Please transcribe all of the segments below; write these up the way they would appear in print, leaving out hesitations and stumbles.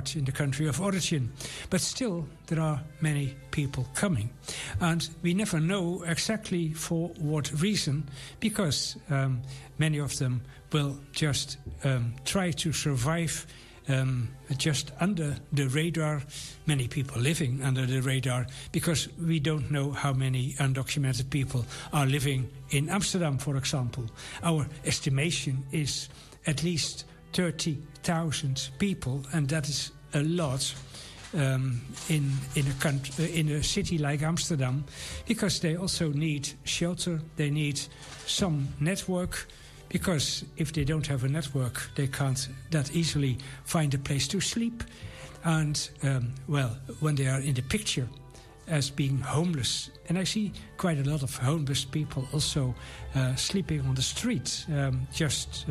start in the country of origin. But still, there are many people coming. And we never know exactly for what reason, because many of them will just try to survive just under the radar, many people living under the radar, because we don't know how many undocumented people are living in Amsterdam, for example. Our estimation is at least 30,000 people, and that is a lot in a city like Amsterdam, because they also need shelter, they need some network, because if they don't have a network, they can't that easily find a place to sleep. And, when they are in the picture as being homeless, and I see quite a lot of homeless people also sleeping on the street, just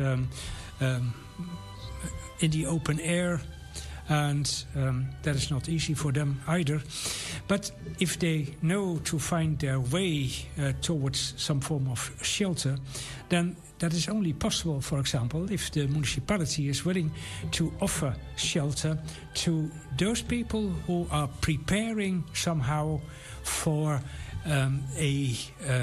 in the open air, and that is not easy for them either. But if they know to find their way towards some form of shelter, then that is only possible, for example, if the municipality is willing to offer shelter to those people who are preparing somehow for a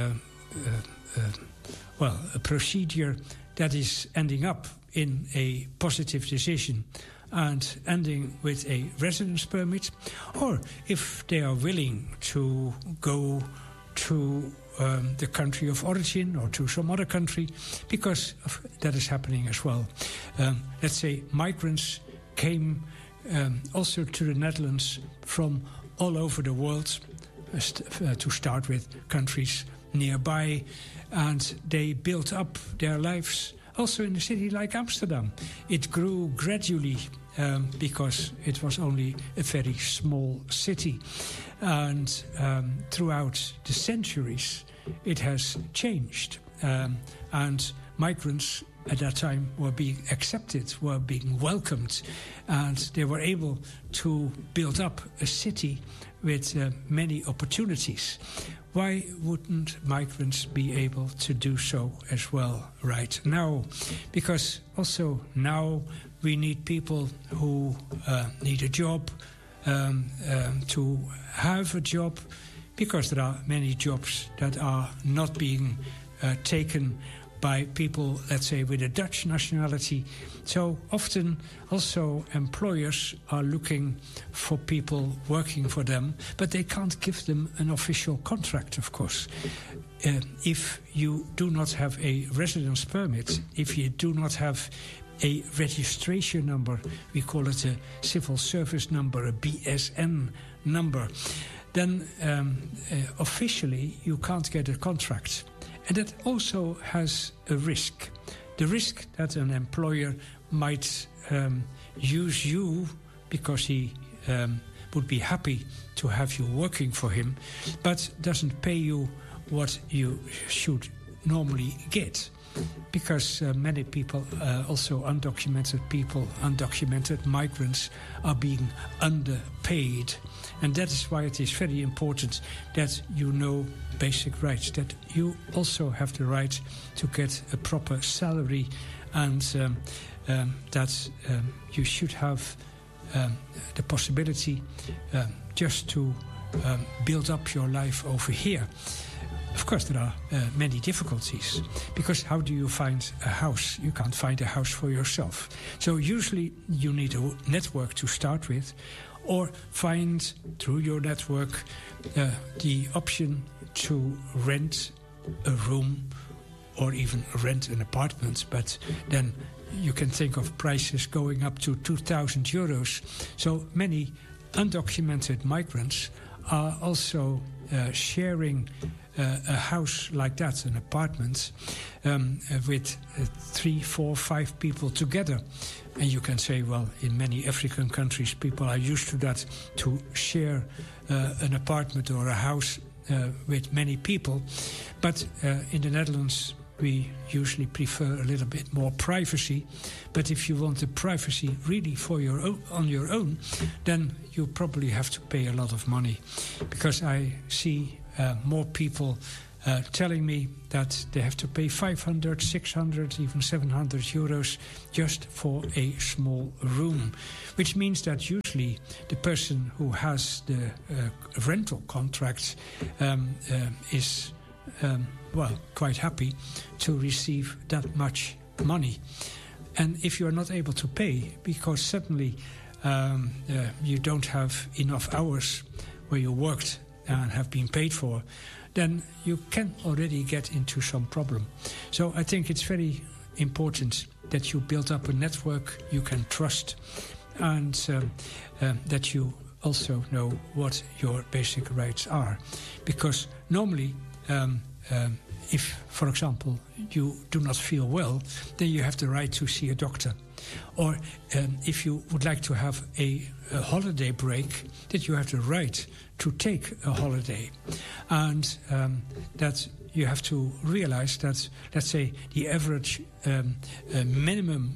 procedure that is ending up in a positive decision and ending with a residence permit, or if they are willing to go to the country of origin or to some other country, because that is happening as well. Let's say migrants came also to the Netherlands from all over the world, to start with countries nearby, and they built up their lives also in a city like Amsterdam. It grew gradually because it was only a very small city. And throughout the centuries, it has changed. And migrants at that time were being accepted, were being welcomed, and they were able to build up a city with many opportunities. Why wouldn't migrants be able to do so as well right now? Because also now we need people who need a job, to have a job, because there are many jobs that are not being taken by people, let's say, with a Dutch nationality. So often also employers are looking for people working for them, but they can't give them an official contract, of course. If you do not have a residence permit, if you do not have a registration number, we call it a civil service number, a BSN number, then officially you can't get a contract. And that also has a risk. The risk that an employer might use you because he would be happy to have you working for him, but doesn't pay you what you should normally get. Because many people, also undocumented people, undocumented migrants, are being underpaid. And that is why it is very important that you know basic rights, that you also have the right to get a proper salary, and that you should have the possibility just to build up your life over here. Of course, there are many difficulties, because how do you find a house? You can't find a house for yourself. So usually you need a network to start with, or find through your network the option to rent a room or even rent an apartment. But then you can think of prices going up to 2,000 euros. So many undocumented migrants are also sharing a house like that, an apartment, with 3, 4, 5 people together. And you can say, well, in many African countries, people are used to that, to share an apartment or a house with many people. But in the Netherlands, we usually prefer a little bit more privacy. But if you want the privacy really for your own, on your own, then you probably have to pay a lot of money. Because I see more people telling me that they have to pay 500, 600, even 700 euros just for a small room, which means that usually the person who has the rental contract is quite happy to receive that much money. And if you are not able to pay because suddenly you don't have enough hours where you worked and have been paid for, then you can already get into some problem. So I think it's very important that you build up a network you can trust, and that you also know what your basic rights are. Because normally, if, for example, you do not feel well, then you have the right to see a doctor. Or if you would like to have a holiday break, that you have the right to take a holiday. And that you have to realize that, let's say, the average minimum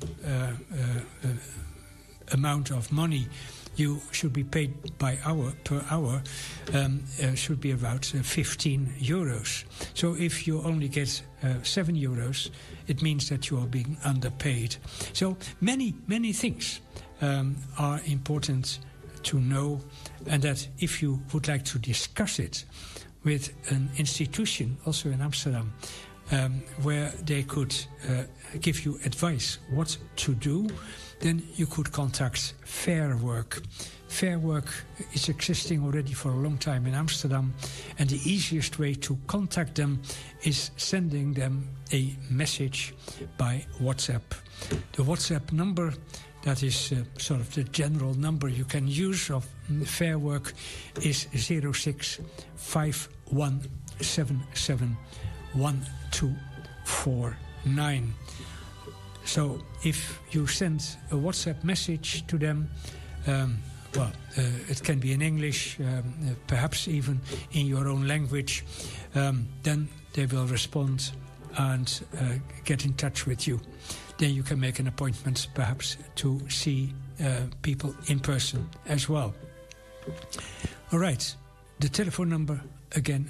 amount of money you should be paid per hour should be about 15 euros. So if you only get 7 euros, it means that you are being underpaid. So many things are important to know, and that if you would like to discuss it with an institution, also in Amsterdam, where they could give you advice what to do, then you could contact Fair Work. Fair Work is existing already for a long time in Amsterdam, and the easiest way to contact them is sending them a message by WhatsApp. The WhatsApp number, that is sort of the general number you can use of Fair Work, is 0651771249. So if you send a WhatsApp message to them, it can be in English, perhaps even in your own language, then they will respond and get in touch with you. Then you can make an appointment perhaps to see people in person as well. All right, the telephone number again,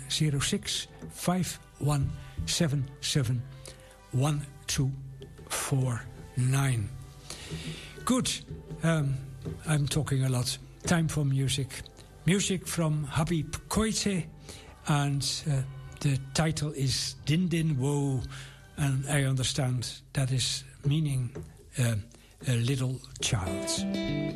0651771249. Good. I'm talking a lot. Time for music. Music from Habib Koite, and the title is Din Din Wo, and I understand that is meaning a little child.